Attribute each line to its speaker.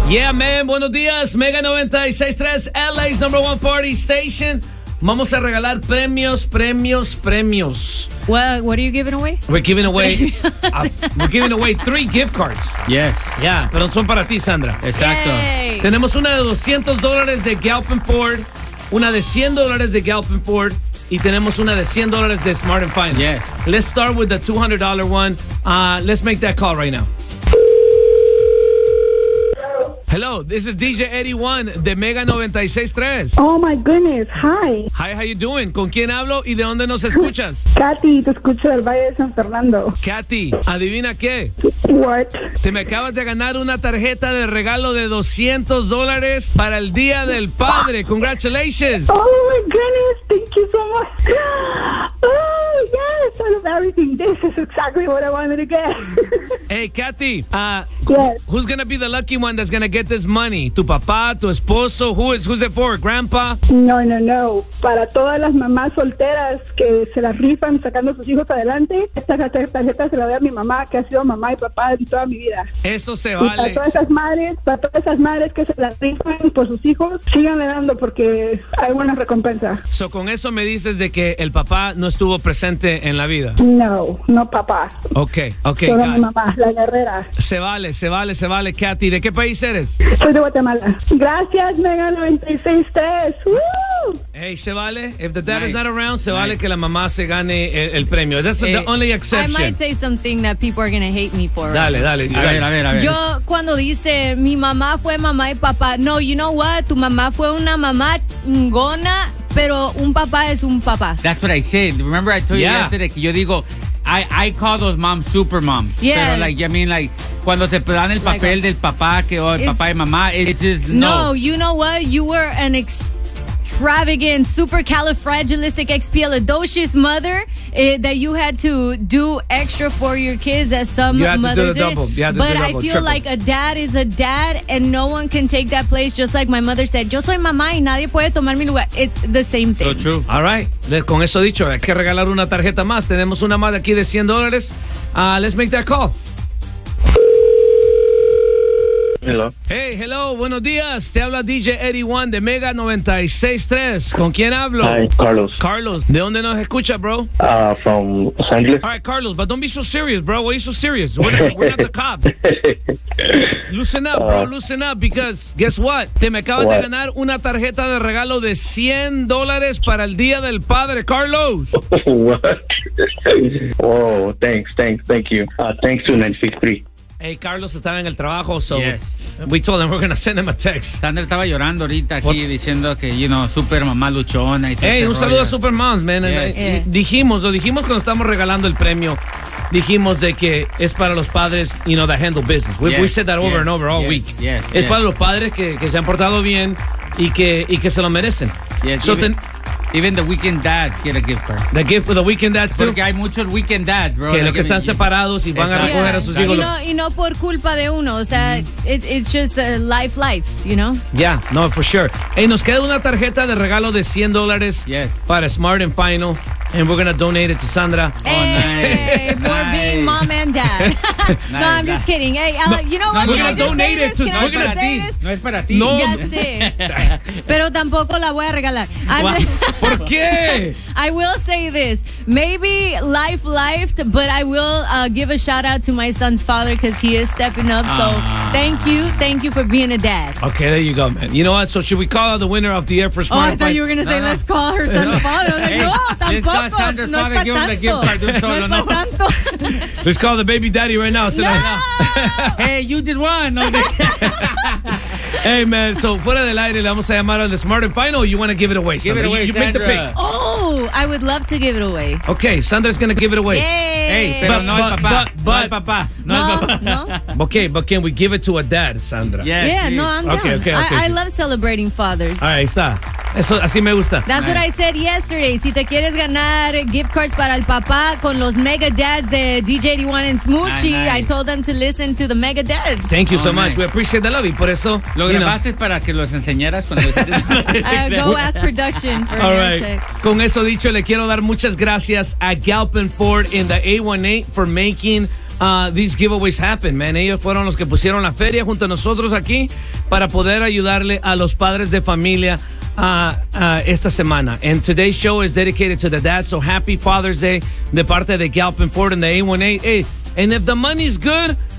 Speaker 1: Yeah, man. Buenos días. Mega 96.3, LA's #1 party station. Vamos a regalar premios.
Speaker 2: Well, what are you giving away?
Speaker 1: We're giving away 3 gift cards.
Speaker 3: Yes.
Speaker 1: Yeah, pero son para ti, Sandra.
Speaker 3: Exacto.
Speaker 2: Yay.
Speaker 1: Tenemos una de $200 de Galpin Ford, una de $100 de Galpin Ford, y tenemos una de $100 de Smart & Final.
Speaker 3: Yes.
Speaker 1: Let's start with the $200 one. Let's make that call right now. Hello, this is DJ 81 de Mega 96.3.
Speaker 4: Oh my goodness, hi.
Speaker 1: Hi, how you doing? ¿Con quién hablo y de dónde nos escuchas?
Speaker 4: Katy, te escucho del Valle de San Fernando.
Speaker 1: Katy, ¿adivina qué?
Speaker 4: What?
Speaker 1: Te me acabas de ganar una tarjeta de regalo de $200 para el Día del Padre. Congratulations.
Speaker 4: Oh my goodness, thank you so much. Oh yes, I love everything. This is exactly what I wanted to get.
Speaker 1: Hey, Katy,
Speaker 4: Yes.
Speaker 1: who's going to be the lucky one that's going to get this money? ¿Tu papá, tu esposo? Who's it for? ¿Grandpa?
Speaker 4: No. Para todas las mamás solteras que se las rifan sacando a sus hijos adelante, esta tarjeta se la doy a mi mamá, que ha sido mamá y papá de toda mi vida.
Speaker 1: Eso se
Speaker 4: Y
Speaker 1: vale.
Speaker 4: para todas esas madres que se las rifan por sus hijos, síganle dando porque hay buena recompensa.
Speaker 1: So, con eso me dices de que el papá no estuvo presente en la vida.
Speaker 4: No papá.
Speaker 1: Ok.
Speaker 4: Solo mi mamá, la guerrera.
Speaker 1: Se vale, Katy. ¿De qué país eres?
Speaker 4: Soy de Guatemala. Gracias, Mega 96.3. ¡Woo!
Speaker 1: Hey, se vale. If the dad is
Speaker 3: Nice.
Speaker 1: not around, se vale que la mamá se gane el premio. That's the only
Speaker 2: I
Speaker 1: exception.
Speaker 2: might say something that people are going to hate me for.
Speaker 1: Dale.
Speaker 3: A ver.
Speaker 2: Yo cuando dice mi mamá fue mamá y papá, no, you know what, tu mamá fue una mamá chingona, pero un papá es un papá.
Speaker 3: That's what I said. Remember I told you
Speaker 1: Yeah.
Speaker 3: yesterday que yo digo, I call those moms super moms.
Speaker 2: Yeah.
Speaker 3: Pero cuando te dan el papel del papá o el papá y mamá, it's just
Speaker 2: No, you know what, you were an extravagant, supercalifragilisticexpialidocious mother that you had to do extra for your kids as some
Speaker 1: You had to do
Speaker 2: mothers
Speaker 1: the double.
Speaker 2: did.
Speaker 1: You had to
Speaker 2: But
Speaker 1: do
Speaker 2: I
Speaker 1: double,
Speaker 2: feel
Speaker 1: triple.
Speaker 2: like a dad is a dad and no one can take that place, just like my mother said, yo soy mamá y nadie puede tomar mi lugar. It's the same thing.
Speaker 3: So true.
Speaker 1: All right. Con eso dicho, hay que regalar una tarjeta más. Tenemos una más de aquí de $100. Let's make that call.
Speaker 5: Hello.
Speaker 1: Hey, hello, buenos días. Te habla DJ 81 de Mega 96.3. ¿Con quién hablo?
Speaker 5: Hi, Carlos.
Speaker 1: Carlos. ¿De dónde nos escucha, bro?
Speaker 5: From Los Angeles.
Speaker 1: All right, Carlos, but don't be so serious, bro. Why are you so serious? We're not the cops. Loosen up, bro. Loosen up, because guess what? Te me acabas de
Speaker 5: What?
Speaker 1: ganar una tarjeta de regalo de $100 para el Día del Padre, Carlos.
Speaker 5: What? Oh, thanks. Thank you. Thanks to 96.3.
Speaker 1: Hey, Carlos estaba en el trabajo, so
Speaker 3: Yes.
Speaker 1: we told him we're going to send him a text.
Speaker 3: Sandra estaba llorando ahorita aquí diciendo que, super mamá luchona y todo.
Speaker 1: Hey,
Speaker 3: ese
Speaker 1: un saludo
Speaker 3: rollo.
Speaker 1: a Supermoms, man.
Speaker 3: Yes.
Speaker 1: And, lo dijimos cuando estamos regalando el premio. Dijimos de que es para los padres, that handle business. We
Speaker 3: Yes,
Speaker 1: said that over
Speaker 3: yes,
Speaker 1: and over all
Speaker 3: yes,
Speaker 1: week.
Speaker 3: yes,
Speaker 1: Es
Speaker 3: yes.
Speaker 1: para los padres que se han portado bien y que se lo merecen.
Speaker 3: Yes,
Speaker 1: So
Speaker 3: even the weekend dad get a gift card.
Speaker 1: the gift for the weekend dads too.
Speaker 3: Porque hay muchos weekend dads, bro.
Speaker 1: Que los
Speaker 3: Like,
Speaker 1: que están separados y van a
Speaker 3: Exacto.
Speaker 1: recoger a sus hijos.
Speaker 2: Y no por culpa de uno, o sea, it's just lives, you know?
Speaker 1: Yeah, no, for sure. Hey, nos queda una tarjeta de regalo de $100
Speaker 3: Yes.
Speaker 1: para Smart & Final. And we're going to donate it to Sandra.
Speaker 2: Hey, for being mom and dad. No, I'm just kidding. Hey, you know what?
Speaker 1: we're
Speaker 2: Can I
Speaker 1: gonna
Speaker 2: just
Speaker 1: donate
Speaker 2: say
Speaker 1: it
Speaker 2: this?
Speaker 1: to-
Speaker 2: Can I
Speaker 1: we're
Speaker 2: just
Speaker 1: gonna
Speaker 2: say this?
Speaker 3: No es para ti.
Speaker 1: No.
Speaker 2: Ya sé. Pero tampoco la voy a regalar.
Speaker 1: ¿Por qué?
Speaker 2: I will say this. Maybe life lifed, but I will give a shout out to my son's father because he is stepping up. So thank you for being a dad.
Speaker 1: Okay, there you go, man. You know what? So should we call out the winner of the air for
Speaker 2: Oh,
Speaker 1: Smart
Speaker 2: I thought you were going to say,
Speaker 3: No.
Speaker 2: let's call her son's father. I'm like,
Speaker 3: Hey,
Speaker 2: no,
Speaker 3: let's call
Speaker 2: tampoco.
Speaker 3: Sandra
Speaker 2: No es
Speaker 3: Father,
Speaker 2: pa'
Speaker 3: give him the gift
Speaker 2: tanto.
Speaker 3: card de un solo,
Speaker 2: No es pa'
Speaker 3: no.
Speaker 2: tanto.
Speaker 1: Let's call the baby daddy right now.
Speaker 3: Hey, you just won. No,
Speaker 1: Hey, man, so fuera del aire le vamos a llamar al the Smart & Final, or you want to give it away,
Speaker 3: Give
Speaker 1: Sandra?
Speaker 3: it away,
Speaker 1: you make the
Speaker 3: Sandra.
Speaker 1: pick.
Speaker 2: Oh, I would love to give it away.
Speaker 1: Okay, Sandra's going to give it away.
Speaker 3: Hey, pero no el papá. No el papá. No el papá.
Speaker 2: No.
Speaker 1: Okay, but can we give it to a dad, Sandra?
Speaker 3: Yes,
Speaker 2: Yeah,
Speaker 3: please.
Speaker 2: no, I'm
Speaker 1: Okay,
Speaker 2: down.
Speaker 1: okay,
Speaker 2: I
Speaker 1: sí.
Speaker 2: love celebrating fathers.
Speaker 1: Ahí está. Eso, así me gusta.
Speaker 2: That's what I said yesterday. Si te quieres ganar gift cards para el papá con los Mega Dads de DJ 81 and Smoochie,
Speaker 3: Nice.
Speaker 2: I told them to listen to the Mega Dads.
Speaker 1: Thank you so
Speaker 3: Oh,
Speaker 1: much.
Speaker 3: nice.
Speaker 1: We appreciate the love y por eso.
Speaker 3: Lo
Speaker 1: you know.
Speaker 3: grabaste para que los enseñaras cuando
Speaker 2: Go ask production for
Speaker 1: All
Speaker 2: an air
Speaker 1: right.
Speaker 2: check.
Speaker 1: Con eso dicho, le quiero dar muchas gracias a Galpin Ford in the A18 for making these giveaways happen, man. Ellos fueron los que pusieron la feria junto a nosotros aquí para poder ayudarle a los padres de familia esta semana. And today's show is dedicated to the dad, so happy Father's Day de parte de Galpin Ford and the A18. Hey, and if the money's good,